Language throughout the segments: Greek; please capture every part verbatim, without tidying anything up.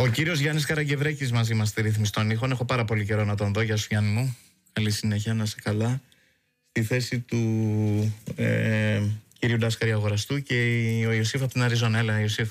Ο κύριος Γιάννης Καραγκευρέκης μαζί μας στη ρύθμιση των ήχων. Έχω πάρα πολύ καιρό να τον δω. Γεια σου, Γιάννη μου. Καλή συνέχεια, να είσαι καλά. Στη θέση του ε, κύριου Ντάσκαρη Αγοραστού και ο Ιωσήφ από την Αριζόνα. Έλα, Ιωσήφ.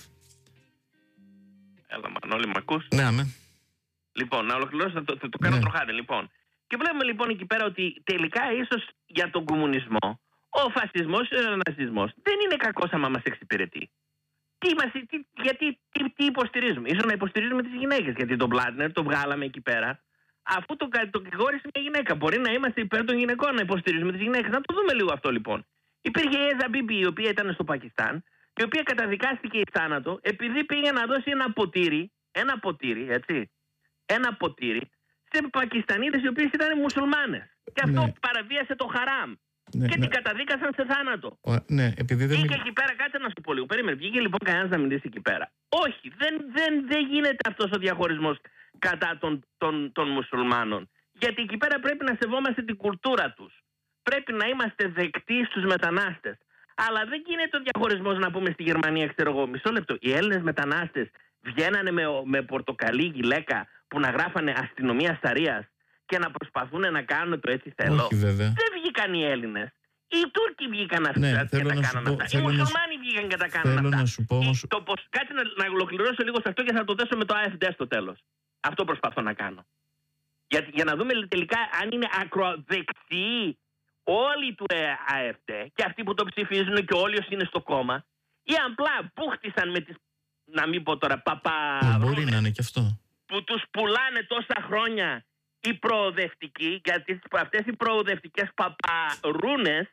Έλα, Μανώλη, μ' ακούς? Ναι, αμέ. Λοιπόν, να ολοκληρώσω, θα το, θα το κάνω ναι. τροχάδι, λοιπόν. Και βλέπουμε λοιπόν εκεί πέρα ότι τελικά ίσως για τον κομμουνισμό ο φασισμός ή ο ναζισμός δεν είναι κακός άμα μας εξυπηρετεί. Τι μας, τι, γιατί, τι, τι υποστηρίζουμε? Ίσως να υποστηρίζουμε τις γυναίκες. Γιατί τον Πλάτνερ το βγάλαμε εκεί πέρα, αφού το, το κατηγόρησε μια γυναίκα. Μπορεί να είμαστε υπέρ των γυναικών, να υποστηρίζουμε τις γυναίκες. Να το δούμε λίγο αυτό λοιπόν. Υπήρχε η Έζα Μπίμπι, η οποία ήταν στο Πακιστάν, η οποία καταδικάστηκε εις θάνατο επειδή πήγε να δώσει ένα ποτήρι, ένα ποτήρι, έτσι, ένα ποτήρι σε Πακιστανίδες οι οποίες ήταν μουσουλμάνες. Και αυτό ναι. παραβίασε το χαράμ. Ναι, και ναι. την καταδίκασαν σε θάνατο. Ο, ναι, επειδή δεν βγήκε εκεί πέρα, κάτσε να σου πω λίγο. Περίμενε, βγήκε λοιπόν κανένας να μιλήσει εκεί πέρα. Όχι, δεν, δεν, δεν γίνεται αυτός ο διαχωρισμός κατά των, των, των μουσουλμάνων. Γιατί εκεί πέρα πρέπει να σεβόμαστε την κουλτούρα τους. Πρέπει να είμαστε δεκτοί στους μετανάστες. Αλλά δεν γίνεται ο διαχωρισμός να πούμε στη Γερμανία, ξέρω εγώ, μισό λεπτό. Οι Έλληνες μετανάστες βγαίνανε με, με πορτοκαλί γυλαίκα που να γράφανε αστυνομία Σαρίας και να προσπαθούν να κάνουν το έτσι θέλω. Όχι, βέβαια. Δεν βγήκαν οι Έλληνες. Οι Τούρκοι βγήκαν αυτά ναι, και τα κάναν αυτά. Οι Μουσουλμάνοι βγήκαν και τα κάναν αυτά. Να σου πω, όμως... το πως, κάτσε να, να ολοκληρώσω λίγο σε αυτό και θα το δέσω με το AfD στο τέλος. Αυτό προσπαθώ να κάνω. Για, για να δούμε τελικά αν είναι ακροδεξιοί όλοι του AfD και αυτοί που το ψηφίζουν και όλοι όσοι είναι στο κόμμα, ή απλά πούχτισαν με τις, να μην πω τώρα, παπα... Μπορεί να είναι και αυτό. Που τους πουλάνε τόσα χρόνια οι προοδευτικοί, γιατί αυτές οι προοδευτικές παπαρούνες,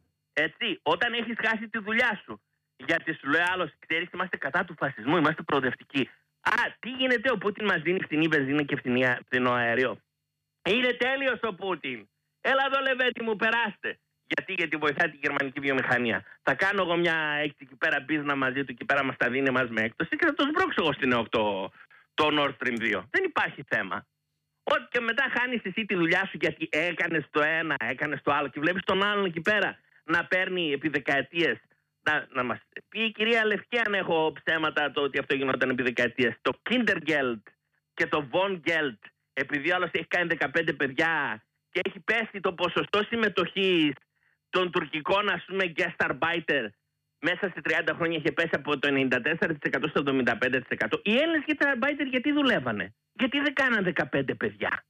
έτσι, όταν έχεις χάσει τη δουλειά σου, γιατί σου λέει άλλος, ξέρεις, είμαστε κατά του φασισμού, είμαστε προοδευτικοί. Α, τι γίνεται, ο Πούτιν μας δίνει φθηνή βενζίνα και φθηνό αέριο. Είναι τέλειος ο Πούτιν. Έλα εδώ, Λεβέντη μου, περάστε. Γιατί, γιατί βοηθάει τη γερμανική βιομηχανία. Θα κάνω εγώ μια έτσι εκεί πέρα μπίζνα μαζί του, εκεί πέρα μας τα δίνει μας με έκπτωση και θα το σμπρώξω εγώ στην ΕΟΚ το, το Nord Stream δύο. Δεν υπάρχει θέμα. Ότι και μετά χάνεις εσύ τη δουλειά σου γιατί έκανες το ένα, έκανες το άλλο και βλέπεις τον άλλον εκεί πέρα να παίρνει επί δεκαετίες. Να, να μας πει η κυρία Λευκή, αν έχω ψέματα, το ότι αυτό γινόταν επί δεκαετίες. Το Kindergeld και το Wohngeld, επειδή άλλος έχει κάνει δεκαπέντε παιδιά και έχει πέσει το ποσοστό συμμετοχής των τουρκικών, ας πούμε, gastarbeiter μέσα σε τριάντα χρόνια είχε πέσει από το ενενήντα τέσσερα τοις εκατό στο εβδομήντα πέντε τοις εκατό. Οι Έλληνες gastarbeiter γιατί δουλεύανε? Γιατί δεν κάναν δεκαπέντε παιδιά?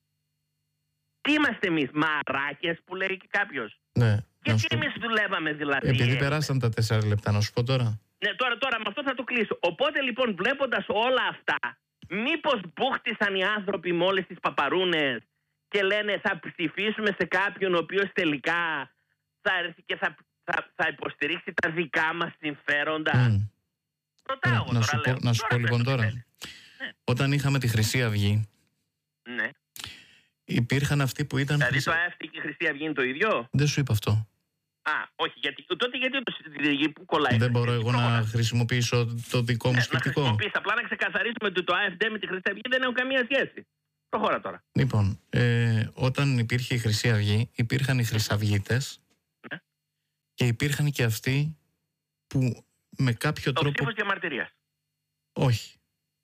Τι είμαστε εμείς, μαράκες που λέει και κάποιος? Ναι. Γιατί εμείς δουλεύαμε δηλαδή? Επειδή περάσαν τα τέσσερα λεπτά, να σου πω τώρα. Ναι, τώρα, τώρα με αυτό θα το κλείσω. Οπότε λοιπόν, βλέποντας όλα αυτά, μήπως μπούχτισαν οι άνθρωποι με όλες τις παπαρούνες και λένε θα ψηφίσουμε σε κάποιον ο οποίος τελικά θα έρθει και θα, θα, θα υποστηρίξει τα δικά μας συμφέροντα? Mm. Ρωτάω εγώ να τώρα, σου λέω. Πω, να σου πω λοιπόν τώρα. Ναι. Όταν είχαμε τη Χρυσή Αυγή, ναι. υπήρχαν αυτοί που ήταν... Δηλαδή χρυσα... το AfD και η Χρυσή Αυγή είναι το ίδιο? Δεν σου είπα αυτό. Α, όχι, γιατί, τότε γιατί το συντηρητική που κολλάει? Δεν μπορώ εγώ να χρησιμοποιήσω το δικό μου ναι, σκεπτικό. Να χρησιμοποιήσω, απλά να ξεκαθαρίσουμε ότι το AfD με τη Χρυσή Αυγή δεν έχουν καμία σχέση. Προχώρα τώρα. Λοιπόν, ε, όταν υπήρχε η Χρυσή Αυγή, υπήρχαν οι Χρυσαυγίτες ναι. και υπήρχαν και αυτοί που με κάποιο το τρόπο... ψήφος διαμαρτυρίας. Όχι.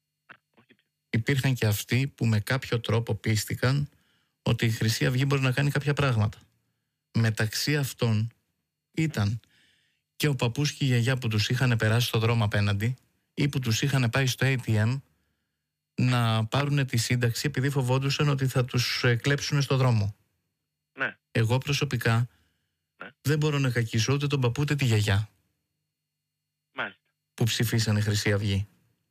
Υπήρχαν και αυτοί που με κάποιο τρόπο πίστηκαν ότι η Χρυσή Αυγή μπορεί να κάνει κάποια πράγματα. Μεταξύ αυτών ήταν και ο παππούς και η γιαγιά που τους είχαν περάσει στο δρόμο απέναντι ή που τους είχαν πάει στο έι τι εμ να πάρουν τη σύνταξη επειδή φοβόντουσαν ότι θα τους κλέψουν στο δρόμο. Ναι. Εγώ προσωπικά ναι. δεν μπορώ να κακίσω ούτε τον παππού ούτε τη γιαγιά. Μάλιστα. Που ψηφίσανε Χρυσή Αυγή.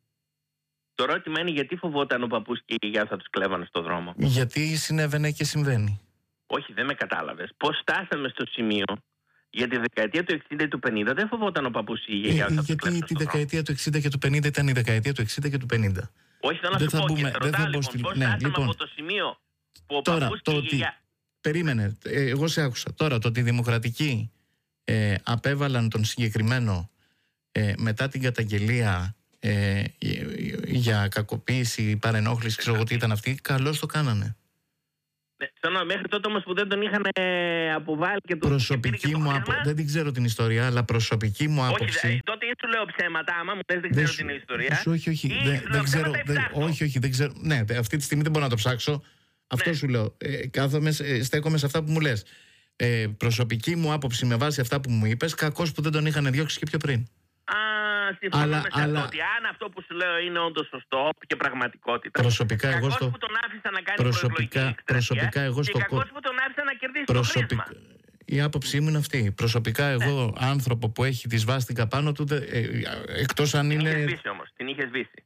Το ερώτημα είναι γιατί φοβόταν ο παππούς και η γιαγιά θα τους κλέβανε στο δρόμο? Γιατί συνέβαινε και συμβαίνει. Όχι, δεν με κατάλαβες. Πώς στάσαμε στο σημείο για τη δεκαετία του εξήντα ή του πενήντα δεν φοβόταν ο παππούς ή η γιαγιά ε, θα τους κλέβανε? Γιατί τη δεκαετία του εξήντα και του πενήντα ήταν η δεκαετία του εξήντα και του πενήντα. Όχι, θέλω να δεν σου πω μπούμε, και ρωτάω λοιπόν στη... πώς ναι, στάσαμε λοιπόν, από το σημείο που ο τώρα, παππούς και η γιαγιά... Περίμενε, εγώ σε άκουσα. Τώρα το ότι οι δημοκρατικοί ε, απέβαλαν τον συγκεκριμένο ε, μετά την καταγγελία ε, για κακοποίηση, παρενόχληση, ξέρω εγώ τι ήταν αυτή, καλώς το κάνανε. Ναι, μέχρι τότε όμως που δεν τον είχαν αποβάλει και το... Προσωπική και μου άποψη, δεν την ξέρω την ιστορία, αλλά προσωπική μου άποψη... Όχι, τότε ή σου λέω ψέματα, άμα μου λες δεν ξέρω την ιστορία. Όχι, όχι, δεν, δεν ξέρω. Δεν, όχι, όχι, δεν ξέρω. Ναι, αυτή τη στιγμή δεν μπορώ να το ψάξω. Αυτό ναι. σου λέω. Ε, κάθομαι, ε, στέκομαι σε αυτά που μου λες. Ε, προσωπική μου άποψη με βάση αυτά που μου είπες, κακώς που δεν τον είχαν διώξει και πιο πριν. Α, συμφωνώ αλλά, με σε αλλά... αυτό, ότι αν αυτό που σου λέω είναι όντως σωστό και πραγματικότητα. Προσωπικά εγώ κακώς στο... που τον άφησα να κάνει προσωπικά, προσωπικά εγώ στο... και κακώς που τον άφησα να κερδίσει προσωπικά... το χρήσμα. Η άποψή μου είναι αυτή. Προσωπικά εγώ ναι. άνθρωπο που έχει τη σβάστηκα πάνω του, ε, εκτός αν την είναι... Την είχε σβήσει όμως, την είχε σβήσει.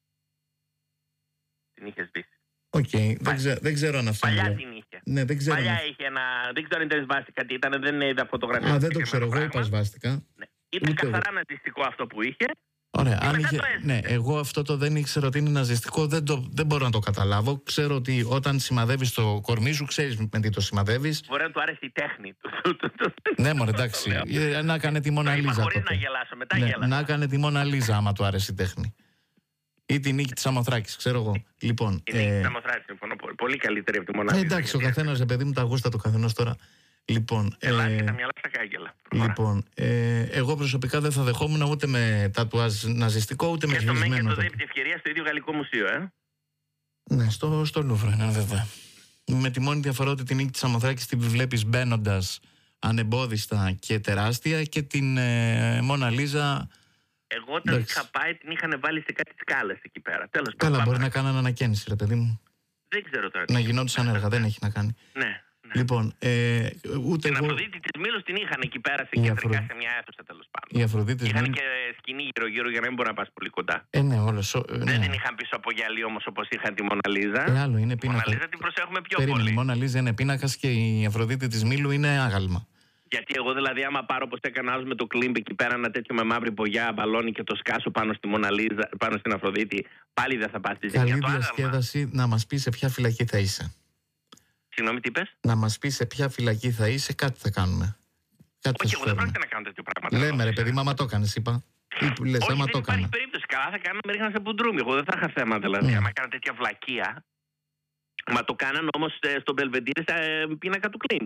Την είχε σβήσει. Οκ, okay. δεν, ξε, δεν ξέρω αν αυτό παλιά είναι. την είχε. Ναι, δεν ξέρω παλιά αν... είχε ένα... Δεν ξέρω αν ήταν σβάστηκα τι ήταν, δεν είδα φωτογραφία. Α, δεν το ξέρω, εγώ είπα σβάστηκα. Ναι. Ήταν καθαρά εγώ. Ναζιστικό αυτό που είχε. Ωραία, αν είχε... ναι, εγώ αυτό το δεν ήξερα ότι είναι ναζιστικό, δεν, το, δεν μπορώ να το καταλάβω. Ξέρω ότι όταν σημαδεύεις το κορμί σου, ξέρεις με τι το σημαδεύεις. Μπορεί να του άρεσε η τέχνη του. Ναι, μωρέ, εντάξει. Να έκανε τη Μόνα Λίζα. Χωρίς να γελάσω, μετά ναι, γέλασα. Να έκανε τη Μόνα Λίζα, άμα του άρεσε η τέχνη. Ή τη Νίκη της Σαμοθράκης, ξέρω εγώ. Λοιπόν, η Νίκη ε... της Σαμοθράκης, συμφωνώ. Πολύ καλύτερη από τη Μόνα Λίζα. Εντάξει, ο καθένας, παιδί μου, τα γούστα του καθενός τώρα. Λοιπόν, Ελά, ε, και τα μυαλά στα κάγκελα. Λοιπόν, ε, εγώ προσωπικά δεν θα δεχόμουν ούτε με τατουάζ ναζιστικό, ούτε και με χειρισμένο. Και το δεύτερη ευκαιρία στο ίδιο Γαλλικό Μουσείο, ε. Ναι, στο, στο Λούβρο είναι βέβαια. Με τη μόνη διαφορά ότι την Νίκη της Σαμοθράκης την βλέπεις μπαίνοντας ανεμπόδιστα και τεράστια και την ε, Μόνα Λίζα... Εγώ όταν εντάξει. είχα πάει την είχαν βάλει σε κάτι σκάλες εκεί πέρα. Τέλος Καλά, μπορεί να κάνανε ανακαίνιση, ρε παιδί μου. Δεν ξέρω τώρα. Να γινόντουσαν έργα, δεν έχει να κάνει. Ναι. Ναι. Λοιπόν, ε, ούτε την εγώ... Αφροδίτη της Μήλους την είχαν εκεί πέρα σε κεντρικά Αφρο... σε μια αίθουσα τέλος πάντων. Η Αφροδίτη είχαν Μήλους... και σκηνή γύρω-γύρω για να μην μπορεί να πας πολύ κοντά. Ε, ναι, όλος, ε, ναι. Δεν την είχαν πίσω από γυαλί όμως όπως είχαν τη Μόνα Λίζα. Ε, άλλο, είναι πίνακα. Η Μόνα Λίζα την προσέχουμε πιο Περίμενε, πολύ. Η Μόνα Λίζα είναι πίνακας και η Αφροδίτη της Μήλου είναι άγαλμα. Γιατί εγώ δηλαδή, άμα πάρω όπως έκανα άλλος με το κλίμπ εκεί πέρα, ένα τέτοιο με μαύρη μπογιά, μπαλόνι και το σκάσω πάνω στη Μόνα Λίζα, πάνω στην Αφροδίτη, πάλι δεν θα πας στη ζημιά. Καλή διασκέδαση, να μας πεις σε ποια φυλακή θα είσαι. Συγγνώμη, τι είπες? Να μας πεις σε ποια φυλακή θα είσαι, κάτι θα κάνουμε. Κάτι όχι, εγώ δεν πρόκειται να κάνω τέτοιο πράγμα. Λέμε, ρε παιδί, μα άμα το έκανες, είπα. Ή λες, όχι, άμα δεν το υπάρχει έκανα. περίπτωση. Καλά, θα κάνω με ρίχνα σε μπουντρούμι. Εγώ δεν θα είχα θέμα δηλαδή. Mm. Άμα κάνω τέτοια βλακεία. Μα το κάναν όμως στον Μπελβεντήρε στα πίνακα του Κλίντ.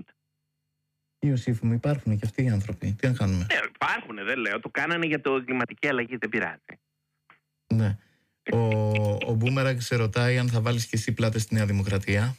Ιωσήφ μου, υπάρχουν και αυτοί οι άνθρωποι. Τι να κάνουμε. Ναι, υπάρχουν, δεν λέω. Το κάνανε για το κλιματική αλλαγή, δεν πειράζει. Ναι. Ο, ο Μπούμεραγκ σε ρωτάει αν θα βάλεις και εσύ πλάτες στη Νέα Δημοκρατία.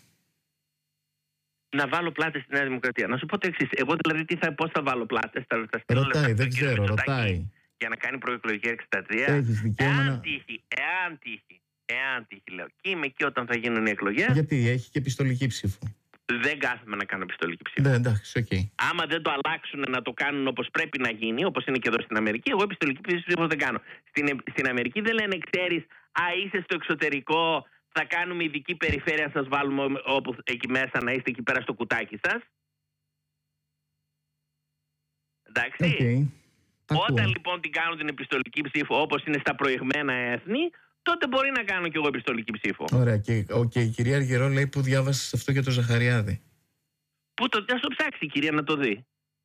Να βάλω πλάτες στη Νέα Δημοκρατία. Να σου πω το εξής. Εγώ δηλαδή τι θα, πώς θα βάλω πλάτες. Θα, θα ρωτάει, δεν ξέρω, ρωτάει. Για να κάνει προεκλογική εκστρατεία. Έχεις δικαίωμα εάν να... τύχει, εάν τύχει, εάν τύχει λέω. Και είμαι εκεί όταν θα γίνουν οι εκλογές. Γιατί έχει και επιστολική ψήφο. Δεν κάθομαι να κάνω επιστολική ψήφο. Ναι, εντάξει, okay. Άμα δεν το αλλάξουν να το κάνουν όπως πρέπει να γίνει, όπως είναι και εδώ στην Αμερική, εγώ επιστολική ψήφο δεν κάνω. Στην, στην Αμερική δεν λένε, ξέρεις, α, είσαι στο εξωτερικό, θα κάνουμε ειδική περιφέρεια, σας βάλουμε όπου εκεί μέσα να είστε εκεί πέρα στο κουτάκι σας. Εντάξει. Okay. Όταν λοιπόν την κάνουν την επιστολική ψήφο όπως είναι στα προηγμένα έθνη, τότε μπορεί να κάνω κι εγώ επιστολική ψήφο. Ωραία. Και okay, η κυρία Αργυρό λέει που διάβασες αυτό για το Ζαχαριάδη. Πού το, ας το ψάξει η κυρία να το δει.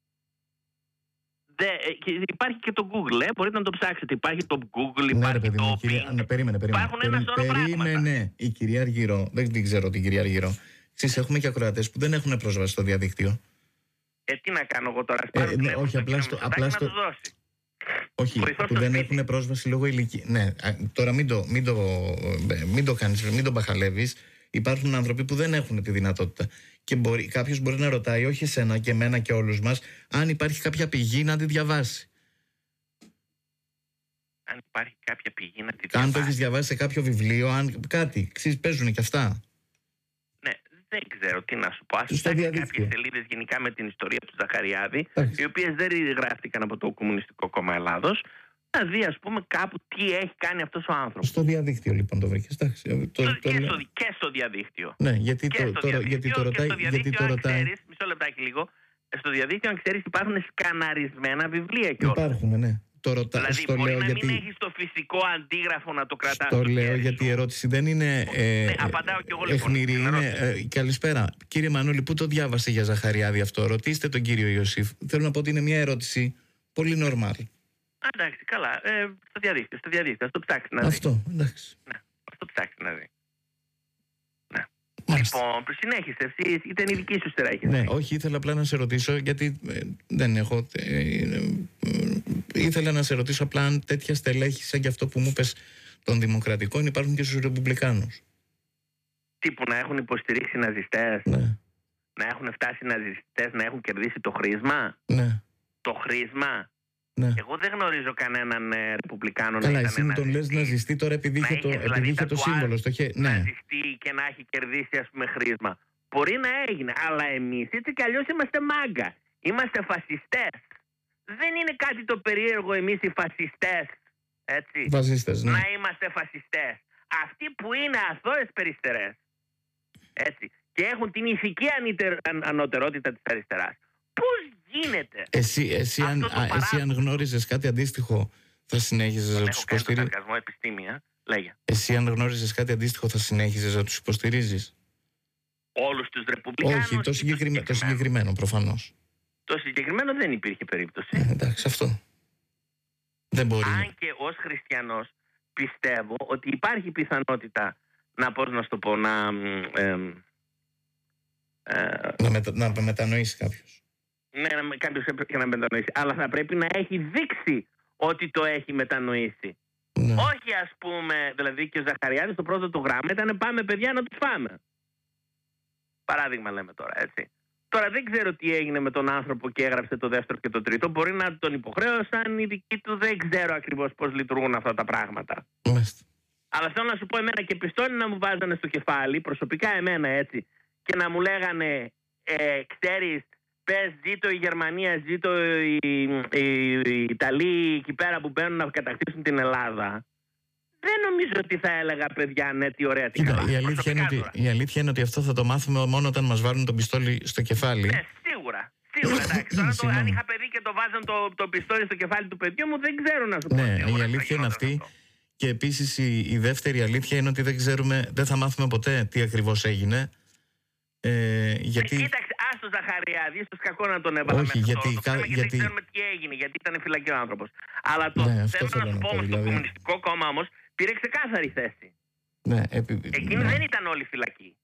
Δε, υπάρχει και το Google, ε, μπορείτε να το ψάξετε. Υπάρχει το Google, υπάρχει ναι, ρε, παιδί, το κυρία, Bing. Ναι, περίμενε, περίμενε. Υπάρχουν ένα σωρό πράγματα. Περίμενε, η κυρία Αργυρό, δεν την ξέρω την κυρία Αργυρό. Εσείς έχουμε και ακροατές που δεν έχουν πρόσβαση στο διαδίκτυο. Ε, τι να κάνω εγώ τώρα, ε, ναι, όχι, απλά στο... Απλά στο... Όχι, βοηθώ που δεν σπίτι. Έχουν πρόσβαση λόγω ηλικία. Ναι, τώρα μην το, μην το, μην το κάνεις, μην το μπαχαλεύεις. Υπάρχουν άνθρωποι που δεν έχουν τη δυνατότητα. Και μπορεί, κάποιος μπορεί να ρωτάει, όχι εσένα και εμένα και όλους μας, αν υπάρχει κάποια πηγή να τη διαβάσει. Αν υπάρχει κάποια πηγή να τη διαβάσει. Αν το έχεις διαβάσει σε κάποιο βιβλίο, αν κάτι, ξέρεις, παίζουν και αυτά. Ναι, δεν ξέρω τι να σου πω. Ας ψάξει κάποιες σελίδες γενικά με την ιστορία του Ζαχαριάδη, Άχι. οι οποίες δεν γράφτηκαν από το Κομμουνιστικό Κόμμα Ελλάδος, να δει ας πούμε κάπου τι έχει κάνει αυτός ο άνθρωπος. Στο διαδίκτυο λοιπόν το βρήκες. Το, το, το, και, στο, και στο διαδίκτυο. Ναι, γιατί και το, στο το, διαδίκτυο, γιατί το ρωτάει. Και στο διαδίκτυο, γιατί το ρωτάει. Ξέρεις, μισό λεπτάκι λίγο. Στο διαδίκτυο, αν ξέρεις, υπάρχουν σκαναρισμένα βιβλία κιόλας. Υπάρχουν, ναι. Το ρωτά, δηλαδή, στο μπορεί λέω να γιατί... μην έχεις το φυσικό αντίγραφο να το κρατάς. Το λέω γιατί η ερώτηση δεν είναι. Ε, ναι, απαντάω κι εγώ λοιπόν. Εχνηρή είναι. Ε, καλησπέρα. Κύριε Μανούλη, πού το διάβασε για Ζαχαριάδη αυτό? Ρωτήστε τον κύριο Ιωσήφ. Θέλω να πω ότι είναι μια ερώτηση πολύ normal. Εντάξει, καλά. Ε, στο διαδίκτυο, στο διαδίκτυο. Ας το ψάξει να δει. Αυτό, εντάξει. Ναι, ας το ψάξει να δει. Ναι. Μάλιστα. Λοιπόν, συνέχισε. Εσύ ήταν η δική σου στερά. Ναι, όχι, ήθελα απλά να σε ρωτήσω γιατί ε, δεν έχω. Ε, ε, ήθελα να σε ρωτήσω απλά αν τέτοια στελέχη σαν και αυτό που μου είπες των Δημοκρατικών υπάρχουν και στους Ρεπουμπλικάνους. Τύπου να έχουν υποστηρίξει ναζιστές, Ναι. να έχουν φτάσει ναζιστές, να έχουν κερδίσει το χρήσμα. Ναι. Το χρήσμα. Ναι. Εγώ δεν γνωρίζω κανέναν ε, Ρεπουμπλικάνο Καλά, να ήταν εσύ μου τον λες ναζιστή τώρα επειδή να είχε το, είχε, επειδή δηλαδή, είχε το τατουάζ σύμβολο στο χέρι. Ναι. ναζιστή και να έχει κερδίσει, ας πούμε, χρήσμα. Μπορεί να έγινε, αλλά εμείς έτσι κι αλλιώς είμαστε μάγκα. Είμαστε φασιστές. Δεν είναι κάτι το περίεργο εμείς οι φασιστές, έτσι, Φασίστες, ναι. να είμαστε φασιστές. Αυτοί που είναι αθώες περιστερές, έτσι, και έχουν την ηθική ανητερ, αν, ανωτερότητα της αριστεράς. Πώς γίνεται Εσύ, εσύ, αν, αυτό το α, εσύ αν γνώριζες κάτι αντίστοιχο θα συνέχιζες να τους έχω κάνει το υποστηρίζεις? σαρκασμό επιστήμια, λέγε. Εσύ αν γνώριζες κάτι αντίστοιχο θα συνέχιζες να τους υποστηρίζεις? Όλους τους Ρεπουμπλικάνους? Όχι, το, συγκεκριμέ, το συγκεκριμένο προφανώς. Το συγκεκριμένο δεν υπήρχε περίπτωση. Ε, εντάξει, αυτό. Δεν μπορεί. Αν και ως χριστιανός πιστεύω ότι υπάρχει πιθανότητα να, πώς να σου το πω, να, ε, ε, να, μετα, να μετανοήσει κάποιος. Ναι, να, κάποιος έπρεπε να μετανοήσει. Αλλά θα πρέπει να έχει δείξει ότι το έχει μετανοήσει. Ναι. Όχι, ας πούμε, δηλαδή και ο Ζαχαριάδης το πρώτο του γράμμα ήταν πάμε παιδιά να τους φάμε. Παράδειγμα λέμε τώρα, έτσι. Τώρα δεν ξέρω τι έγινε με τον άνθρωπο και έγραψε το δεύτερο και το τρίτο. Μπορεί να τον υποχρέωσαν οι δικοί του, δεν ξέρω ακριβώς πώς λειτουργούν αυτά τα πράγματα. Μάλιστα. Αλλά θέλω να σου πω εμένα και πιστώνει να μου βάζανε στο κεφάλι, προσωπικά εμένα έτσι, και να μου λέγανε, ε, ξέρεις, πες ζήτω η Γερμανία, ζήτω οι, οι, οι Ιταλοί εκεί πέρα που μπαίνουν να κατακτήσουν την Ελλάδα. Δεν νομίζω ότι θα έλεγα παιδιά, ναι, τι ωραία, τι Κοίτα, καλά. η, αλήθεια είναι ότι, η αλήθεια είναι ότι αυτό θα το μάθουμε μόνο όταν μας βάλουν το πιστόλι στο κεφάλι. Ναι, σίγουρα. Σίγουρα, εντάξει. Τώρα το, αν είχα παιδί και το βάζαν το, το πιστόλι στο κεφάλι του παιδιού μου, δεν ξέρω να σου πω. Ναι, τι η ώρα αλήθεια είναι αυτή. αυτό. Και επίσης η, η δεύτερη αλήθεια είναι ότι δεν ξέρουμε, δεν θα μάθουμε ποτέ τι ακριβώς έγινε. Ε, γιατί... Ε, κοίταξε, άστο Ζαχαριάδη, ίσως κακό να τον έβαλα Όχι, μέσα γιατί, το, το θέμα, γιατί... γιατί δεν ξέρουμε τι έγινε, γιατί ήταν φυλακή ο άνθρωπος. Αλλά το Ναι, θέλω να σου πω όμως, δηλαδή... το Κομμουνιστικό Κόμμα όμως πήρε ξεκάθαρη θέση. Ναι, επί... Εκείνοι ναι. δεν ήταν όλοι φυλακοί.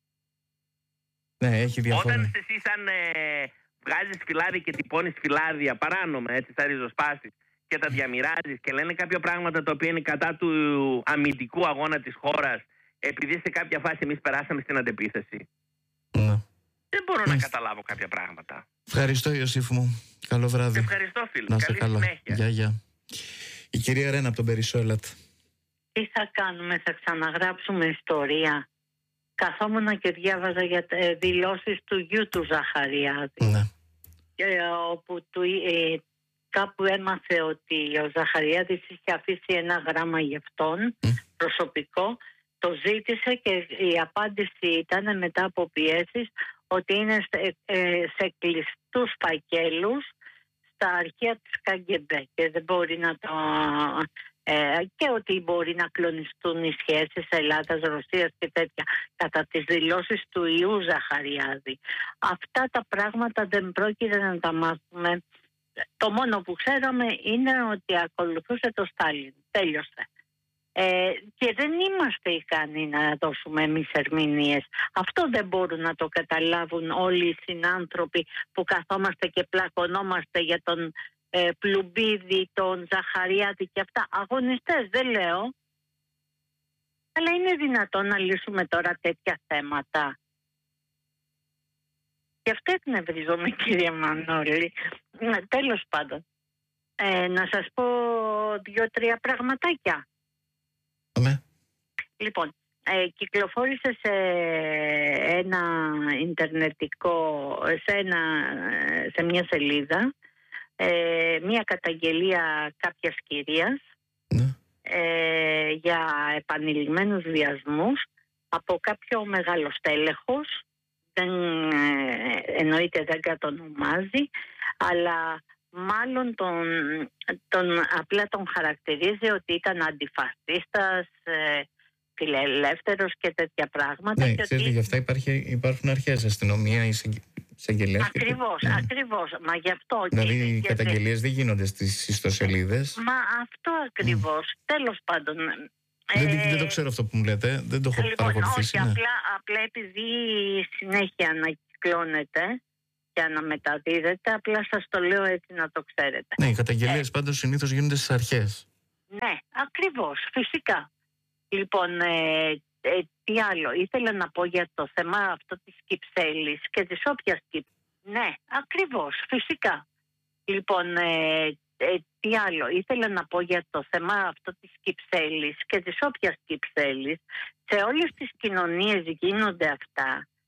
Ναι, έχει διαφορά. Όταν εσύ σαν ε, βγάζεις φυλάδι και τυπώνεις φυλάδια παράνομα, έτσι, σαν ριζοσπάστης, και τα διαμοιράζεις και λένε κάποια πράγματα τα οποία είναι κατά του αμυντικού αγώνα της χώρας, επειδή σε κάποια φάση εμείς περάσαμε στην αντεπίθεση. Ναι. Δεν μπορώ ναι. να καταλάβω κάποια πράγματα. Ευχαριστώ, Ιωσήφ μου. Καλό βράδυ. Ευχαριστώ, φίλε. Να σε Καλή καλά. συνέχεια. Γεια, γεια. Η κυρία Ρένα από τον Περισσό, ελάτε. Τι θα κάνουμε, θα ξαναγράψουμε ιστορία? Καθόμουν και διάβαζα για ε, δηλώσεις του γιου του Ζαχαριάδη. Ναι. Ε, όπου του, ε, κάπου έμαθε ότι ο Ζαχαριάδης είχε αφήσει ένα γράμμα για αυτόν, mm. προσωπικό. Το ζήτησε και η απάντηση ήταν μετά από πιέσεις ότι είναι σε, ε, σε κλειστούς φακέλους στα αρχεία της ΚΑΓΚΕΜΠΕ και δεν μπορεί να το... Ε, και ότι μπορεί να κλονιστούν οι σχέσεις Ελλάδας-Ρωσίας και τέτοια κατά τις δηλώσεις του ιού Ζαχαριάδη. Αυτά τα πράγματα δεν πρόκειται να τα μάθουμε. Το μόνο που ξέραμε είναι ότι ακολουθούσε το Στάλιν. Τέλειωσε. Ε, και δεν είμαστε ικανοί να δώσουμε εμείς ερμηνείες. Αυτό δεν μπορούν να το καταλάβουν όλοι οι συνάνθρωποι που καθόμαστε και πλακωνόμαστε για τον ε, Πλουμπίδη, τον Ζαχαριάτη και αυτά. Αγωνιστές δεν λέω. Αλλά είναι δυνατόν να λύσουμε τώρα τέτοια θέματα? Γι' αυτό εκνευριζόμαι, κύριε Μανώλη. Τέλος πάντων, ε, να σας πω δύο-τρία πραγματάκια. Ναι. Λοιπόν, ε, κυκλοφόρησε σε ένα ιντερνετικό, σε, ένα, σε μια σελίδα, ε, μια καταγγελία κάποιας κυρίας ναι. ε, για επανειλημμένους βιασμούς από κάποιο μεγάλο στέλεχος. Δεν ε, εννοείται, δεν κατονομάζει, αλλά μάλλον τον, τον, απλά τον χαρακτηρίζει ότι ήταν αντιφασίστας, ε, φιλελεύθερος και τέτοια πράγματα. Ναι, και ξέρετε, ότι... γι' αυτά υπάρχει, υπάρχουν αρχές, αστυνομία, εισαγγελέας. Ακριβώς, ναι. ακριβώς. Μα γι' αυτό... Δηλαδή και, οι καταγγελίες δεν γίνονται στις ιστοσελίδες. Μα αυτό ακριβώς. Mm. Τέλος πάντων... Δεν, ε... δεν το ξέρω αυτό που μου λέτε, δεν το έχω λοιπόν, παρακολουθήσει. Όχι, ναι. απλά, απλά επειδή συνέχεια ανακυκλώνεται πια να μεταδίδεται, απλά σας το λέω έτσι να το ξέρετε. Ναι, οι καταγγελίες ε, πάντως συνήθως γίνονται στις αρχές. Ναι, ακριβώς, φυσικά. Λοιπόν, ε, ε, τι άλλο, ήθελα να πω για το θέμα αυτό της Κυψέλης και της όποιας Κυψέλης. Ναι, ακριβώς, φυσικά. Λοιπόν, ε, ε, τι άλλο, ήθελα να πω για το θέμα αυτό της Κυψέλης και της όποιας Κυψέλης. Σε όλες τις κοινωνίες γίνονται αυτά